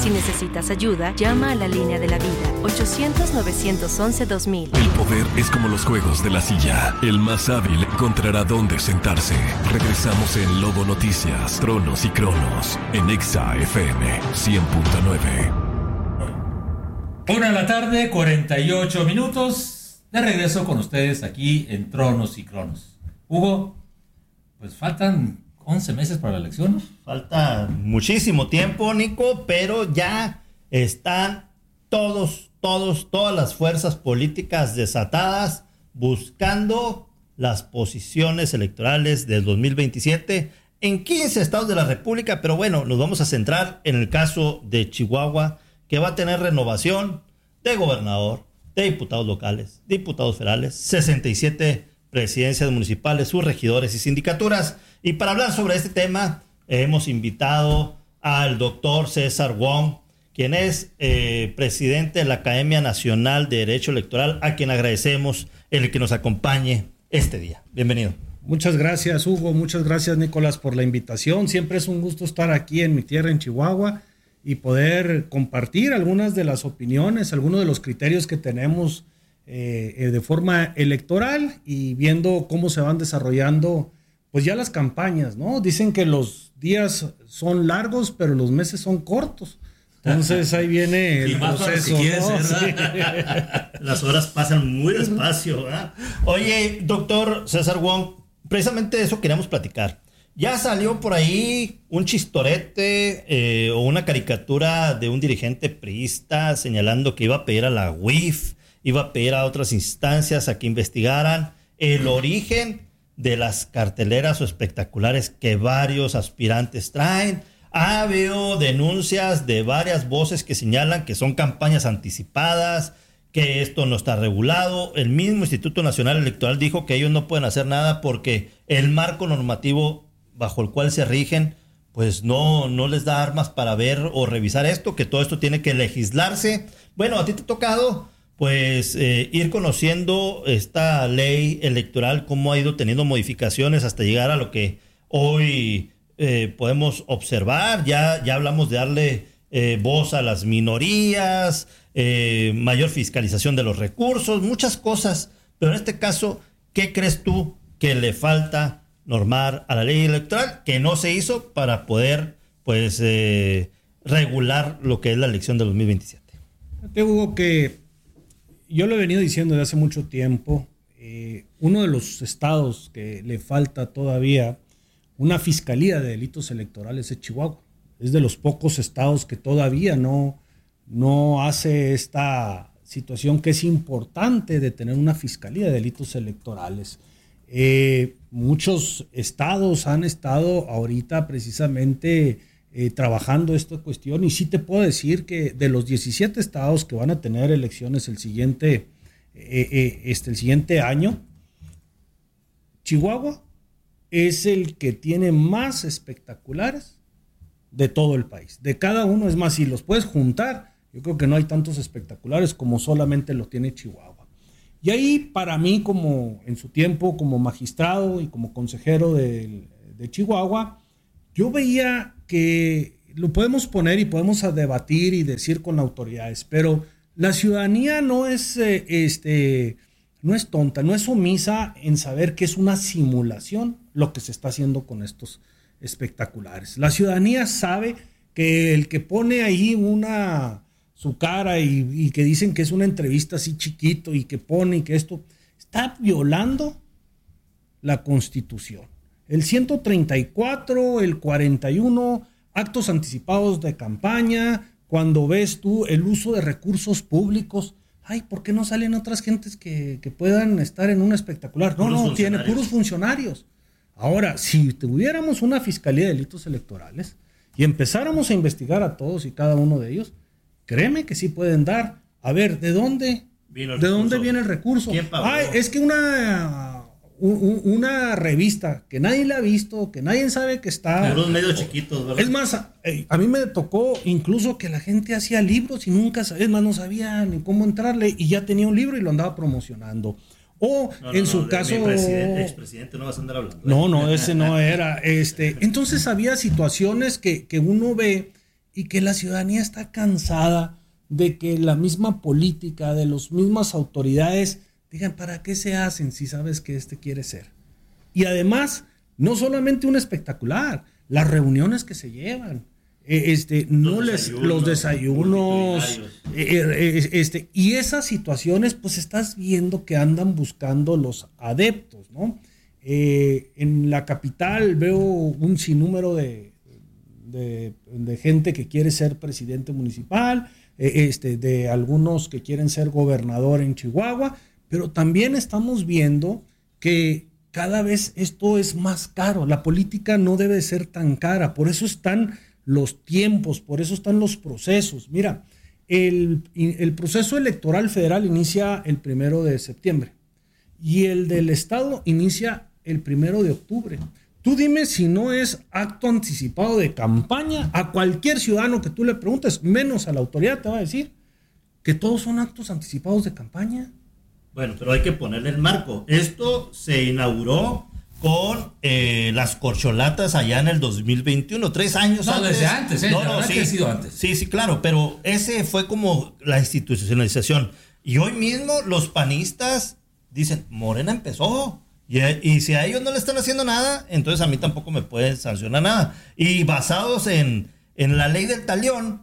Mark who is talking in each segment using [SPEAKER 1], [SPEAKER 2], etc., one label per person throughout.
[SPEAKER 1] Si necesitas ayuda, llama a la línea de la vida, 800-911-2000.
[SPEAKER 2] El poder es como los juegos de la silla. El más hábil encontrará dónde sentarse. Regresamos en Lobo Noticias, Tronos y Cronos, en Exa FM 100.9.
[SPEAKER 3] 1:48 p.m. De regreso con ustedes aquí en Tronos y Cronos. Hugo, pues faltan 11 meses para la elección, ¿no?
[SPEAKER 4] Falta muchísimo tiempo, Nico, pero ya están todas las fuerzas políticas desatadas buscando las posiciones electorales del 2027 en 15 estados de la República. Pero bueno, nos vamos a centrar en el caso de Chihuahua, que va a tener renovación de gobernador, de diputados locales, diputados federales, 67 presidencias municipales, sus regidores y sindicaturas. Y para hablar sobre este tema, hemos invitado al doctor César Wong, quien es presidente de la Academia Nacional de Derecho Electoral, a quien agradecemos el que nos acompañe este día. Bienvenido.
[SPEAKER 5] Muchas gracias, Hugo. Muchas gracias, Nicolás, por la invitación. Siempre es un gusto estar aquí en mi tierra, en Chihuahua, y poder compartir algunas de las opiniones, algunos de los criterios que tenemos de forma electoral y viendo cómo se van desarrollando pues ya las campañas, ¿no? Dicen que los días son largos, pero los meses son cortos. Entonces ahí viene el proceso, ¿no?
[SPEAKER 4] Sí. Las horas pasan muy despacio, ¿verdad? Oye, doctor César Wong, precisamente de eso queríamos platicar. Ya salió por ahí un chistorete o una caricatura de un dirigente priista señalando que iba a pedir a la UIF, iba a pedir a otras instancias a que investigaran el origen de las carteleras o espectaculares que varios aspirantes traen. Ha habido denuncias de varias voces que señalan que son campañas anticipadas, que esto no está regulado. El mismo Instituto Nacional Electoral dijo que ellos no pueden hacer nada porque el marco normativo bajo el cual se rigen, pues no les da armas para ver o revisar esto, que todo esto tiene que legislarse. Bueno, a ti te ha tocado pues ir conociendo esta ley electoral, cómo ha ido teniendo modificaciones hasta llegar a lo que hoy podemos observar. Ya hablamos de darle voz a las minorías, mayor fiscalización de los recursos, muchas cosas. Pero en este caso, ¿qué crees tú que le falta normar a la ley electoral que no se hizo para poder pues regular lo que es la elección de 2027?
[SPEAKER 5] Te digo que yo lo he venido diciendo desde hace mucho tiempo. Uno de los estados que le falta todavía una fiscalía de delitos electorales es Chihuahua. Es de los pocos estados que todavía no hace esta situación que es importante de tener una fiscalía de delitos electorales. Muchos estados han estado ahorita precisamente trabajando esta cuestión, y sí te puedo decir que de los 17 estados que van a tener elecciones el siguiente año, Chihuahua es el que tiene más espectaculares de todo el país. De cada uno, es más, si los puedes juntar, yo creo que no hay tantos espectaculares como solamente lo tiene Chihuahua. Y ahí, para mí, como en su tiempo como magistrado y como consejero de Chihuahua, yo veía que lo podemos poner y podemos debatir y decir con autoridades, pero la ciudadanía no es tonta, no es omisa en saber que es una simulación lo que se está haciendo con estos espectaculares. La ciudadanía sabe que el que pone ahí su cara y que dicen que es una entrevista así chiquito y que pone y que esto está violando la Constitución. El 134, el 41, actos anticipados de campaña, cuando ves tú el uso de recursos públicos, ay, ¿por qué no salen otras gentes que puedan estar en un espectacular? No, tiene puros funcionarios. Ahora, si tuviéramos una fiscalía de delitos electorales y empezáramos a investigar a todos y cada uno de ellos, créeme que sí pueden dar. A ver, ¿de dónde viene el recurso?
[SPEAKER 4] ¿Quién pagó?
[SPEAKER 5] Ay, es que una revista que nadie la ha visto, que nadie sabe que está.
[SPEAKER 4] Unos medios chiquitos, ¿verdad?
[SPEAKER 5] Es más, a mí me tocó incluso que la gente hacía libros y nunca sabía, es más, no sabía ni cómo entrarle y ya tenía un libro y lo andaba promocionando. O en su caso,
[SPEAKER 4] expresidente no vas a andar hablando.
[SPEAKER 5] No, ese no era. Entonces había situaciones que uno ve y que la ciudadanía está cansada de que la misma política, de las mismas autoridades digan, ¿para qué se hacen si sabes que quiere ser? Y además, no solamente un espectacular, las reuniones que se llevan, los desayunos, y esas situaciones, pues estás viendo que andan buscando los adeptos, ¿no? En la capital veo un sinnúmero de gente que quiere ser presidente municipal, de algunos que quieren ser gobernador en Chihuahua, pero también estamos viendo que cada vez esto es más caro. La política no debe ser tan cara, por eso están los tiempos, por eso están los procesos. Mira, el proceso electoral federal inicia el 1 de septiembre y el del estado inicia el 1 de octubre. Tú dime si no es acto anticipado de campaña. A cualquier ciudadano que tú le preguntes, menos a la autoridad, te va a decir que todos son actos anticipados de campaña.
[SPEAKER 4] Bueno, pero hay que ponerle el marco. Esto se inauguró con las corcholatas allá en el 2021, 3 años antes.
[SPEAKER 3] No, desde antes, la verdad que ha sido antes.
[SPEAKER 4] Sí, claro, pero ese fue como la institucionalización. Y hoy mismo los panistas dicen, Morena empezó. Y si a ellos no le están haciendo nada, entonces a mí tampoco me pueden sancionar nada. Y basados en la ley del talión,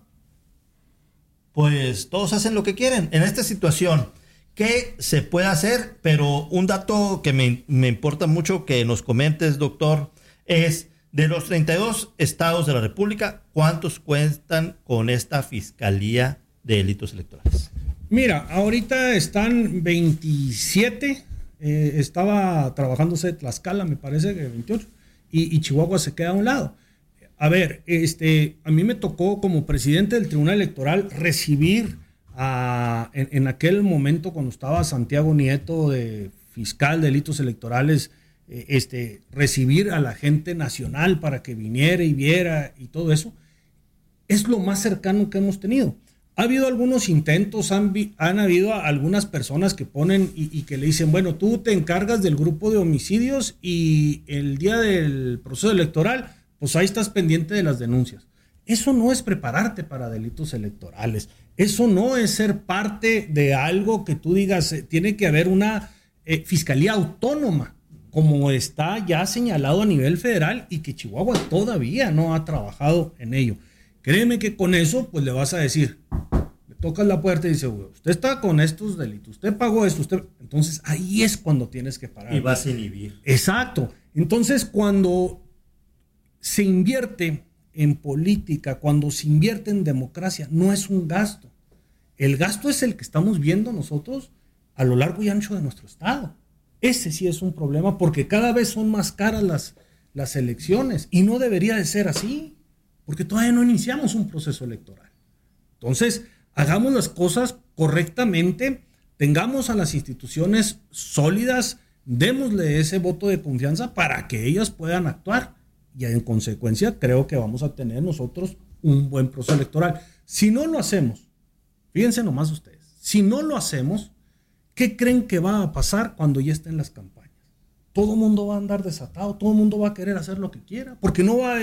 [SPEAKER 4] pues todos hacen lo que quieren. En esta situación, ¿qué se puede hacer? Pero un dato que me importa mucho que nos comentes, doctor, es de los 32 estados de la República, ¿cuántos cuentan con esta Fiscalía de Delitos Electorales?
[SPEAKER 5] Mira, ahorita están 27. Estaba trabajándose Tlaxcala, me parece que 28, y Chihuahua se queda a un lado. A ver, a mí me tocó como presidente del Tribunal Electoral recibir en aquel momento cuando estaba Santiago Nieto de fiscal de delitos electorales, recibir a la gente nacional para que viniera y viera y todo eso. Es lo más cercano que hemos tenido. Ha habido algunos intentos, han habido algunas personas que ponen y que le dicen, bueno, tú te encargas del grupo de homicidios y el día del proceso electoral, pues ahí estás pendiente de las denuncias. Eso no es prepararte para delitos electorales. Eso no es ser parte de algo que tú digas, tiene que haber una fiscalía autónoma, como está ya señalado a nivel federal y que Chihuahua todavía no ha trabajado en ello. Créeme que con eso, pues le vas a decir, le tocas la puerta y dice, usted está con estos delitos, usted pagó esto, entonces ahí es cuando tienes que parar.
[SPEAKER 4] Y vas a inhibir.
[SPEAKER 5] Exacto. Entonces, cuando se invierte en política, cuando se invierte en democracia, no es un gasto. El gasto es el que estamos viendo nosotros a lo largo y ancho de nuestro estado. Ese sí es un problema porque cada vez son más caras las elecciones y no debería de ser así. Porque todavía no iniciamos un proceso electoral. Entonces, hagamos las cosas correctamente, tengamos a las instituciones sólidas, démosle ese voto de confianza para que ellas puedan actuar. Y en consecuencia, creo que vamos a tener nosotros un buen proceso electoral. Si no lo hacemos, fíjense nomás ustedes, si no lo hacemos, ¿qué creen que va a pasar cuando ya estén las campañas? Todo el mundo va a andar desatado, todo el mundo va a querer hacer lo que quiera, porque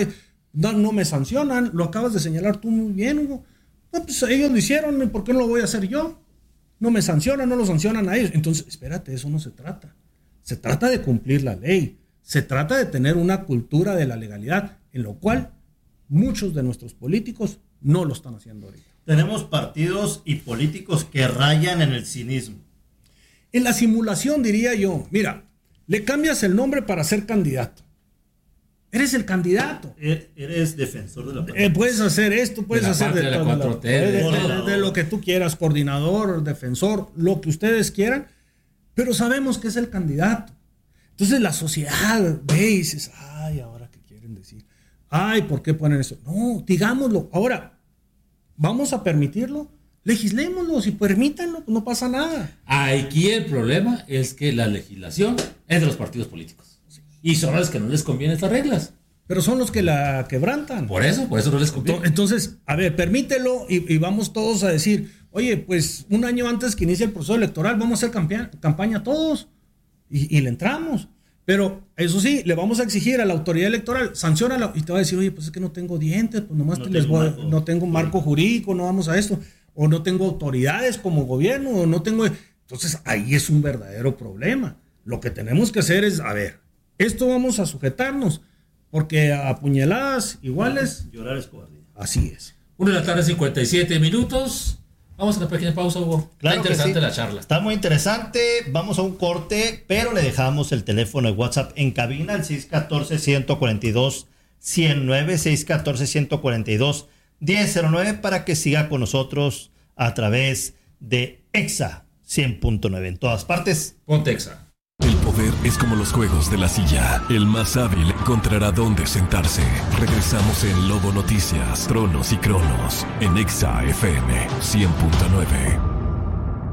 [SPEAKER 5] no me sancionan, lo acabas de señalar tú muy bien, Hugo. No, pues ellos lo hicieron, ¿por qué no lo voy a hacer yo? No me sancionan, no lo sancionan a ellos. Entonces, espérate, eso no se trata. Se trata de cumplir la ley. Se trata de tener una cultura de la legalidad, en lo cual muchos de nuestros políticos no lo están haciendo ahorita.
[SPEAKER 4] Tenemos partidos y políticos que rayan en el cinismo.
[SPEAKER 5] En la simulación, diría yo, mira, le cambias el nombre para ser candidato. Eres el candidato.
[SPEAKER 4] Eres defensor de la patria.
[SPEAKER 5] Puedes hacer esto, puedes hacer
[SPEAKER 3] de la 4T,
[SPEAKER 5] de lo que tú quieras, coordinador, defensor, lo que ustedes quieran, pero sabemos que es el candidato. Entonces la sociedad ve y dices, ay, ahora qué quieren decir. Ay, ¿por qué ponen eso? No, digámoslo. Ahora, ¿vamos a permitirlo? Legislémoslo, si permítanlo, no pasa nada.
[SPEAKER 3] Aquí el problema es que la legislación es de los partidos políticos. Y son los que no les convienen estas reglas.
[SPEAKER 5] Pero son los que la quebrantan.
[SPEAKER 3] Por eso no les conviene.
[SPEAKER 5] Entonces, a ver, permítelo y vamos todos a decir, oye, pues un año antes que inicie el proceso electoral vamos a hacer campaña todos y le entramos. Pero eso sí, le vamos a exigir a la autoridad electoral, sanciónala, y te va a decir, oye, pues es que no tengo dientes, pues nomás no tengo marco jurídico, no vamos a esto, o no tengo autoridades como gobierno, o no tengo... Entonces ahí es un verdadero problema. Lo que tenemos que hacer es, a ver, esto vamos a sujetarnos, porque a puñaladas iguales...
[SPEAKER 4] Llorar es cobardía.
[SPEAKER 5] Así es.
[SPEAKER 3] 1:57 p.m. Vamos a una pequeña pausa, Hugo.
[SPEAKER 4] Claro,
[SPEAKER 3] está interesante
[SPEAKER 4] sí.
[SPEAKER 3] la charla.
[SPEAKER 4] Está muy interesante. Vamos a un corte, pero le dejamos el teléfono de WhatsApp en cabina, el 614-142-109, 614-142-1009, para que siga con nosotros a través de EXA 100.9 en todas partes.
[SPEAKER 3] Ponte EXA.
[SPEAKER 2] El poder es como los juegos de la silla. El más hábil encontrará dónde sentarse. Regresamos en Lobo Noticias, Tronos y Cronos, en EXA FM 100.9.